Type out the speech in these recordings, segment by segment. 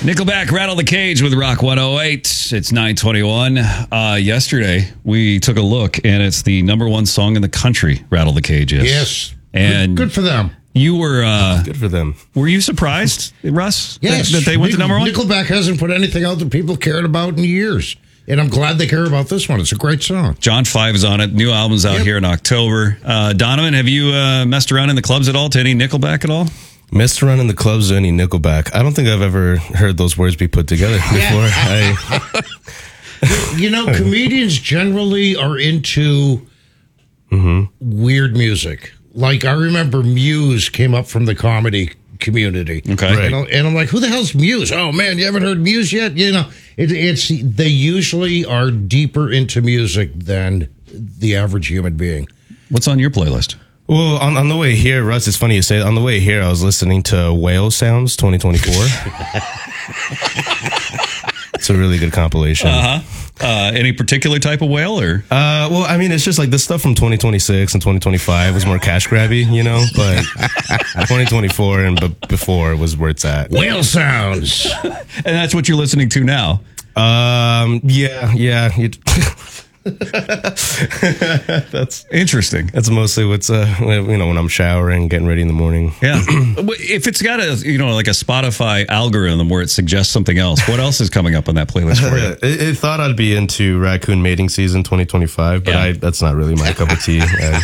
Nickelback, Rattle the Cage with Rock 108. It's 9:21. Yesterday, we took a look, and it's the number one song in the country, Rattle the Cage is. Yes. And good for them. You were... good for them. Were you surprised, Russ, yes. that they went to number one? Nickelback hasn't put anything out that people cared about in years. And I'm glad they care about this one. It's a great song. John 5 is on it. New album's out here in October. Donovan, have you messed around in the clubs at all to any Nickelback at all? Messed around in the clubs to any Nickelback? I don't think I've ever heard those words be put together before. Comedians generally are into weird music. Like, I remember Muse came up from the comedy community. Okay. Right. And I'm like, who the hell's Muse? Oh, man, you haven't heard Muse yet? They usually are deeper into music than the average human being. What's on your playlist? Well, on the way here, Russ, it's funny you say it. On the way here, I was listening to Whale Sounds 2024. It's a really good compilation. Any particular type of whale, or? Well, I mean, it's just like the stuff from 2026 and 2025 was more cash grabby, but 2024 and before was where it's at. Whale Sounds. And that's what you're listening to now? Yeah. That's interesting. That's mostly what's when I'm showering, getting ready in the morning. Yeah. If it's got a like a Spotify algorithm where it suggests something else, what else is coming up on that playlist for you? It thought I'd be into Raccoon Mating Season 2025, but that's not really my cup of tea.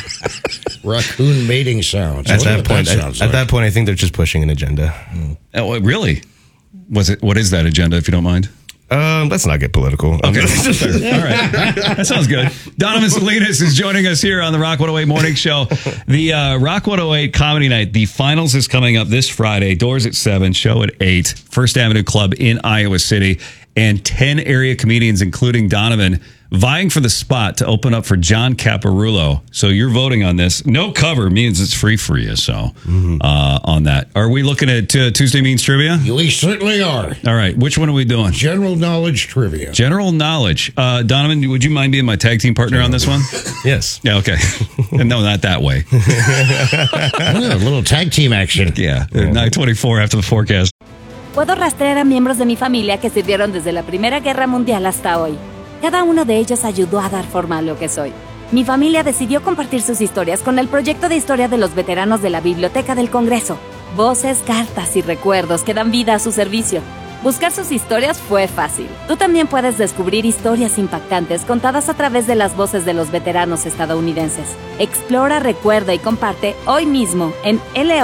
Raccoon Mating Sounds. At that point, I think they're just pushing an agenda. Oh, really? What is that agenda, if you don't mind? Let's not get political. Okay. All right. That sounds good. Donovan Salinas is joining us here on the Rock 108 Morning Show. The Rock 108 Comedy Night, the finals is coming up this Friday. Doors at 7, show at 8. First Avenue Club in Iowa City. And 10 area comedians, including Donovan, vying for the spot to open up for John Caparulo. So you're voting on this. No cover means it's free for you. So on that. Are we looking at Tuesday Means Trivia? We certainly are. All right. Which one are we doing? General Knowledge Trivia. General Knowledge. Donovan, would you mind being my tag team partner on this one? Yes. Yeah, okay. No, not that way. A little tag team action. Yeah. 9:24 after the forecast. Puedo rastrear a miembros de mi familia que sirvieron desde la Primera Guerra Mundial hasta hoy. Cada uno de ellos ayudó a dar forma a lo que soy. Mi familia decidió compartir sus historias con el proyecto de historia de los veteranos de la Biblioteca del Congreso. Voces, cartas y recuerdos que dan vida a su servicio. Buscar sus historias fue fácil. Tú también puedes descubrir historias impactantes contadas a través de las voces de los veteranos estadounidenses. Explora, recuerda y comparte hoy mismo en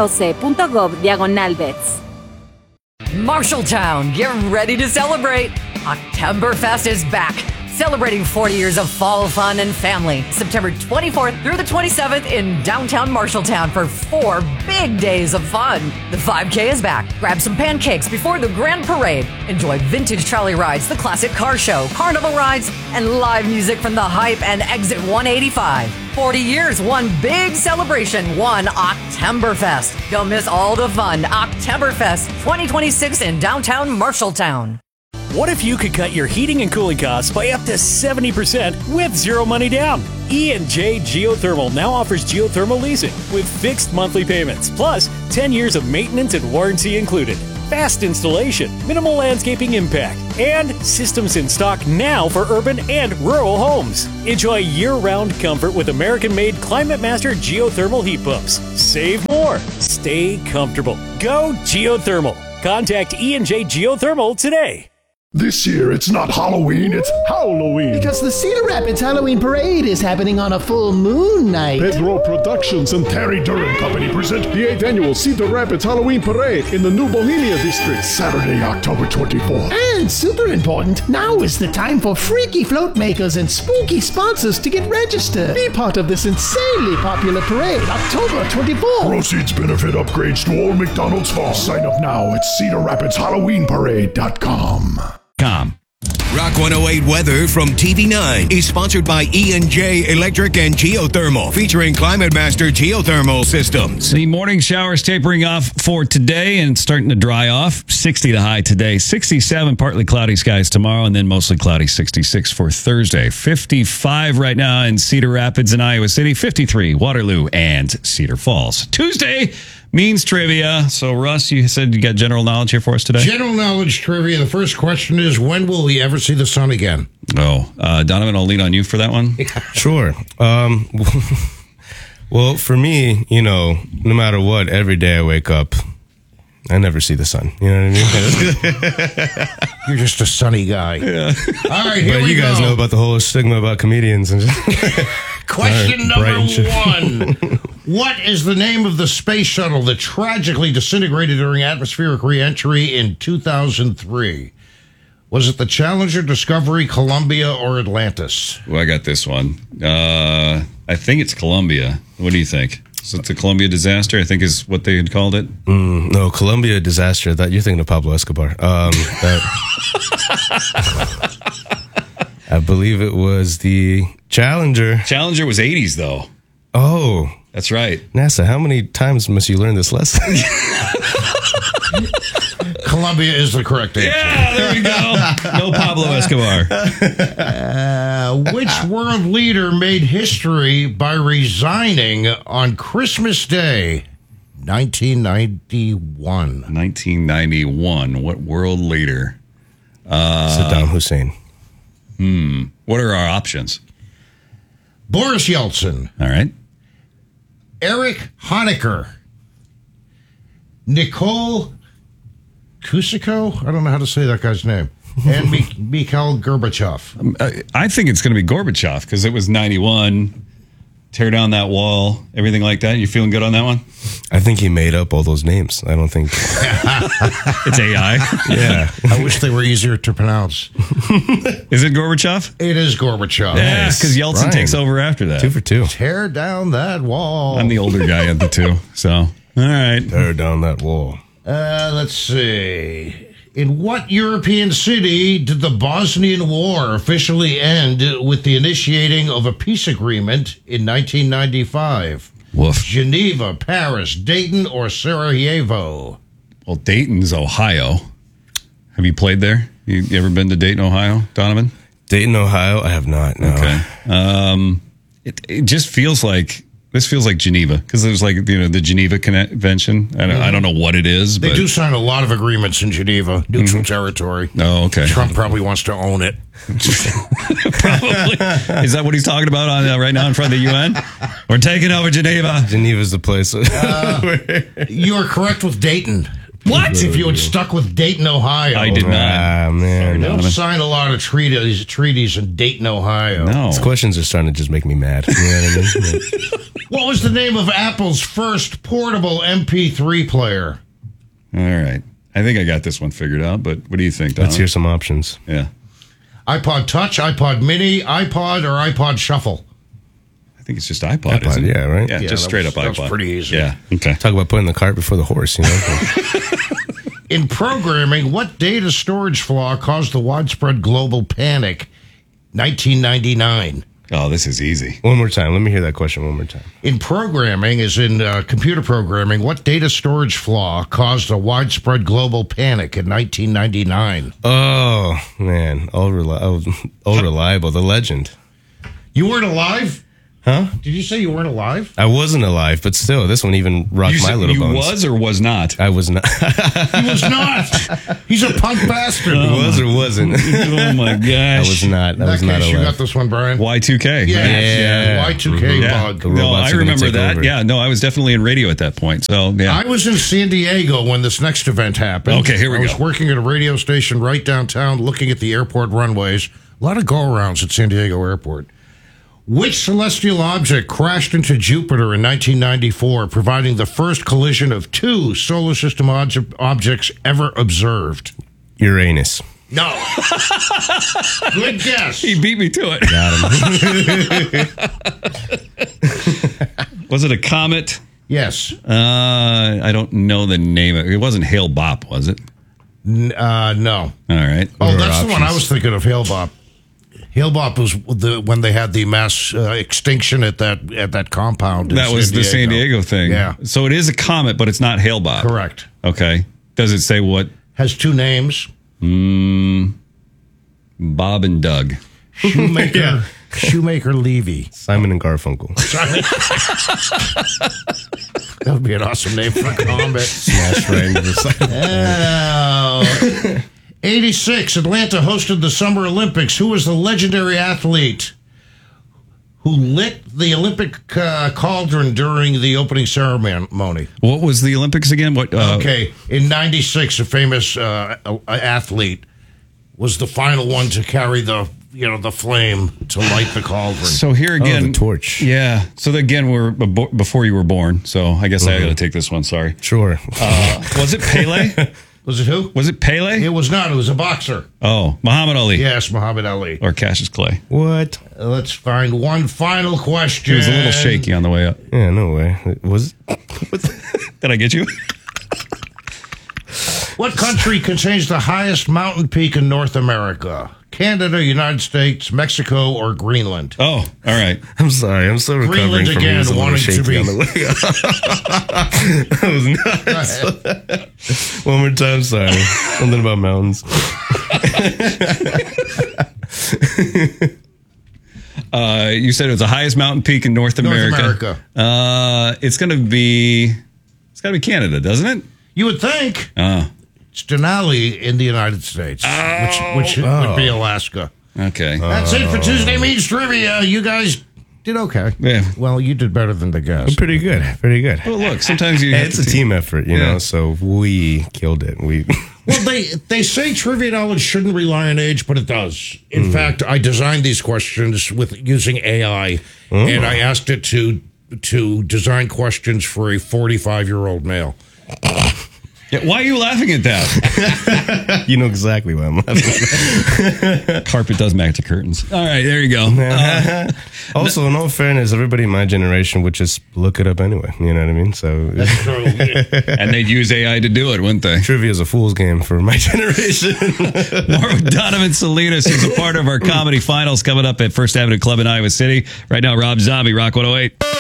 loc.gov/vets. Marshalltown, get ready to celebrate. Oktoberfest is back, celebrating 40 years of fall fun and family. September 24th through the 27th in downtown Marshalltown for 4 big days of fun. The 5K is back. Grab some pancakes before the grand parade. Enjoy vintage trolley rides, the classic car show, carnival rides, and live music from the Hype and Exit 185. 40 years, one big celebration, one Oktoberfest. Don't miss all the fun. Oktoberfest 2026 in downtown Marshalltown. What if you could cut your heating and cooling costs by up to 70% with zero money down? E&J Geothermal now offers geothermal leasing with fixed monthly payments, plus 10 years of maintenance and warranty included. Fast installation, minimal landscaping impact, and systems in stock now for urban and rural homes. Enjoy year-round comfort with American-made Climate Master geothermal heat pumps. Save more. Stay comfortable. Go geothermal. Contact E&J Geothermal today. This year, it's not Halloween, it's Halloween. Because the Cedar Rapids Halloween Parade is happening on a full moon night. Pedro Productions and Terry Durham Company present the 8th annual Cedar Rapids Halloween Parade in the New Bohemia District, Saturday, October 24th. And super important, now is the time for freaky float makers and spooky sponsors to get registered. Be part of this insanely popular parade, October 24th. Proceeds benefit upgrades to Old McDonald's Farm. Sign up now at CedarRapidsHalloweenParade.com. Rock 108 weather from TV9 is sponsored by E&J Electric and Geothermal, featuring Climate Master Geothermal Systems. The morning showers tapering off for today and starting to dry off. 60 the high today, 67 partly cloudy skies tomorrow, and then mostly cloudy 66 for Thursday. 55 right now in Cedar Rapids and Iowa City, 53 Waterloo and Cedar Falls. Tuesday, Means trivia. So, Russ, you said you got general knowledge here for us today? General knowledge trivia. The first question is, when will we ever see the sun again? Oh, Donovan, I'll lean on you for that one. Sure. Well, for me, no matter what, every day I wake up, I never see the sun. You know what I mean? You're just a sunny guy. Yeah. All right, here but we you guys go. know about the whole stigma about comedians. And Question Bright and shit. number 1. What is the name of the space shuttle that tragically disintegrated during atmospheric re-entry in 2003? Was it the Challenger, Discovery, Columbia, or Atlantis? Well, I got this one. I think it's Columbia. What do you think? Is it the Columbia disaster? I think is what they had called it. No, Columbia disaster. That you're thinking of Pablo Escobar. I believe it was the Challenger. Challenger was 80s, though. Oh, that's right. NASA, how many times must you learn this lesson? Columbia is the correct answer. Yeah, there we go. No Pablo Escobar. Which world leader made history by resigning on Christmas Day, 1991? 1991. What world leader? Saddam Hussein. What are our options? Boris Yeltsin. All right. Erich Honecker. Nicole Kusiko? I don't know how to say that guy's name. And Mikhail Gorbachev. I think it's going to be Gorbachev because it was 91. Tear down that wall, everything like that. You feeling good on that one? I think he made up all those names. I don't think it's AI. Yeah. I wish they were easier to pronounce. Is it Gorbachev? It is Gorbachev. Yeah, because Yeltsin Brian. takes over after that. 2 for 2. Tear down that wall. I'm the older guy of the two. So, all right. Tear down that wall. Let's see. In what European city did the Bosnian War officially end with the initiating of a peace agreement in 1995? Woof. Geneva, Paris, Dayton, or Sarajevo? Well, Dayton's Ohio. Have you played there? You ever been to Dayton, Ohio, Donovan? Dayton, Ohio? I have not, no. Okay. It just feels like... This feels like Geneva because there's the Geneva Convention. I don't know what it is. They but do sign a lot of agreements in Geneva, neutral territory. Oh, okay. Trump probably wants to own it. Probably. Is that what he's talking about on right now in front of the UN? We're taking over Geneva. Geneva's the place. You are correct with Dayton. What? If you had stuck with Dayton, Ohio. I did not. Ah, man. They don't sign a lot of treaties in Dayton, Ohio. No. These questions are starting to just make me mad. You know what I mean? What was the name of Apple's first portable MP3 player? All right. I think I got this one figured out, but what do you think, Donovan? Let's hear some options. Yeah. iPod Touch, iPod Mini, iPod, or iPod Shuffle? I think it's just iPod, iPod, isn't it? yeah, right? Yeah, Yeah, just that straight was- up iPod. that was pretty easy. Yeah. Okay. Talk about putting the cart before the horse, you know? In programming, what data storage flaw caused the widespread global panic? 1999. Oh, this is easy. One more time. Let me hear that question one more time. In programming, as in computer programming, what data storage flaw caused a widespread global panic in 1999? Oh, man. Old Reliable, the legend. You weren't alive? Huh? Did you say you weren't alive? I wasn't alive, but still, this one even rocked You my said little you bones. was or was not? I was not. He was not. He's a punk bastard. was or wasn't. Oh, my gosh. I was not. In I that was not case, you got alive. this one, Brian. Y2K. Yeah, right? Y2K Yeah. bug. The No, robots I are gonna remember take that. over. Yeah, no, I was definitely in radio at that point. So, yeah. I was in San Diego when this next event happened. Okay, here we I was go. working at a radio station right downtown looking at the airport runways. A lot of go-arounds at San Diego Airport. Which celestial object crashed into Jupiter in 1994, providing the first collision of two solar system objects ever observed? Uranus. No. Good guess. He beat me to it. Got him. Was it a comet? Yes. I don't know the name of it. It wasn't Hale-Bopp, was it? No. All right. Oh, that's the one I was thinking of, Hale-Bopp. Hale-Bopp was when they had the mass extinction at that compound. That was the San Diego thing. Yeah. So it is a comet, but it's not Hale-Bopp. Correct. Okay. Does it say what? Has two names. Bob and Doug. Shoemaker. Shoemaker Levy. Simon and Garfunkel. That would be an awesome name for a comet. Smash right into the side. 86, Atlanta hosted the Summer Olympics. Who was the legendary athlete who lit the Olympic cauldron during the opening ceremony? What was the Olympics again? What? Okay, in 96, a famous athlete was the final one to carry the flame to light the cauldron. So here again, the torch. Yeah. So again, we're before you were born. So I guess I got to take this one. Sorry. Sure. Was it Pele? Was it who? Was it Pele? It was not. It was a boxer. Oh, Muhammad Ali. Yes, Muhammad Ali. Or Cassius Clay. What? Let's find one final question. He was a little shaky on the way up. Yeah, no way. Was Did I get you? What country contains the highest mountain peak in North America? Canada, United States, Mexico, or Greenland? Oh, all right. I'm sorry. I'm still recovering Greenland from again, being a little wanting to shaky be- on the way up. That was nuts. One more time, sorry. Something about mountains. You said it was the highest mountain peak in North America. It's got to be Canada, doesn't it? You would think. It's Denali in the United States, which would be Alaska. Okay. That's it for Tuesday Meets Trivia. You guys did okay. Yeah. Well, you did better than the guys. Pretty good. Pretty good. Well, look, sometimes you. It's a team effort, you know, so we killed it. Well, they say trivia knowledge shouldn't rely on age, but it does. In fact, I designed these questions using AI, and I asked it to design questions for a 45-year-old male. Yeah, why are you laughing at that? You know exactly why I'm laughing. Carpet does match the curtains. All right, there you go. Also, in all fairness, everybody in my generation would just look it up anyway. You know what I mean? So That's true. And they'd use AI to do it, wouldn't they? trivia is a fool's game for my generation. More with Donovan Salinas, who's a part of our comedy finals coming up at First Avenue Club in Iowa City. Right now, Rob Zombie, Rock 108.